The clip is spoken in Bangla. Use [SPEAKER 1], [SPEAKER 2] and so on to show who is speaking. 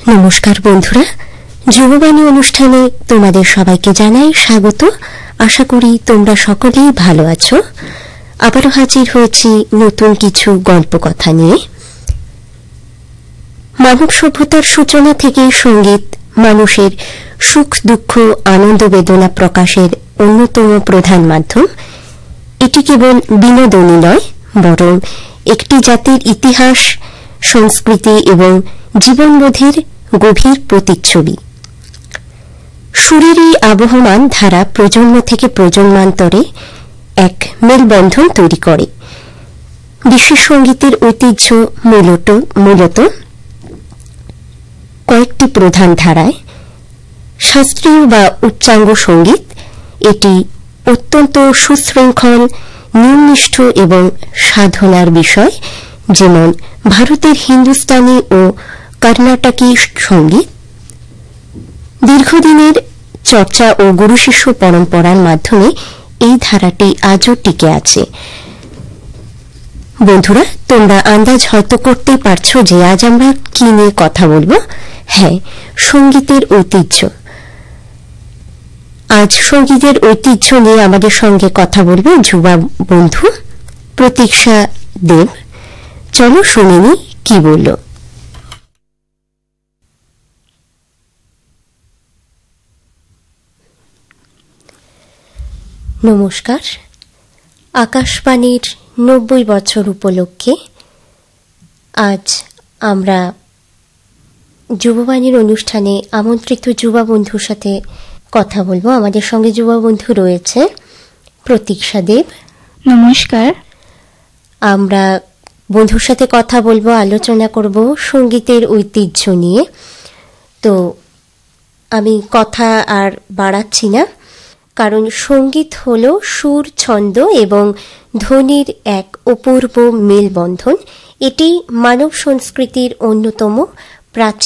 [SPEAKER 1] নমস্কার বন্ধুরা, যুববাণী অনুষ্ঠানে তোমাদের সবাইকে জানাই স্বাগত। আশা করি তোমরা সকলেই ভালো আছো। আবারও হাজির হয়েছি নতুন কিছু গল্প কথা নিয়ে। মানব সভ্যতার সূচনা থেকে সঙ্গীত মানুষের সুখ দুঃখ আনন্দ বেদনা প্রকাশের অন্যতম প্রধান মাধ্যম। এটি কেবল বিনোদনই নয়, বরং একটি জাতির ইতিহাস, সংস্কৃতি এবং জীবনবোধের গভীর প্রতিচ্ছবি। সুরের এই আবহমান ধারা প্রজন্ম থেকে প্রজন্মান্তরে এক মেলবন্ধন তৈরি করে। বিশ্বের সঙ্গীতের ঐতিহ্য মূলত কয়েকটি প্রধান ধারায়। শাস্ত্রীয় বা উচ্চাঙ্গ সঙ্গীত, এটি অত্যন্ত সুশৃঙ্খল, নিয়মনিষ্ঠ এবং সাধনার বিষয়, যেমন ভারতের হিন্দুস্তানি ও কর্ণাটকী সঙ্গীত। দীর্ঘদিনের চর্চা ও গুরু শিষ্য পরম্পরার মাধ্যমে এই ধারাটি আজও টিকে আছে। বন্ধুরা, তোমরা আন্দাজ হয়তো করতেই পারছো যে আজ আমরা কি নিয়ে কথা বলবো। হ্যাঁ, সঙ্গীতের ঐতিহ্য। আজ সঙ্গীতের ঐতিহ্য নিয়ে আমাদের সঙ্গে কথা বলবে যুবা বন্ধু প্রতীক্ষা দেব। চলো শুনে নি কি বলল। নমস্কার। আকাশবাণীর 90 বছর উপলক্ষে আজ আমরা যুববাণীর অনুষ্ঠানে আমন্ত্রিত যুবা বন্ধুর সাথে কথা বলবো। আমাদের সঙ্গে যুবা বন্ধু রয়েছে প্রতীক্ষা দেব।
[SPEAKER 2] নমস্কার।
[SPEAKER 1] আমরা বন্ধুর সাথে কথা বলবো, আলোচনা করব সঙ্গীতের ঐতিহ্য নিয়ে। তো আমি কথা আর বাড়াচ্ছি না, কারণ সঙ্গীত হল সুর, ছন্দ এবং ধ্বনির এক অপূর্ব মেলবন্ধন। এটি মানব সংস্কৃতির অন্যতম প্রাচীন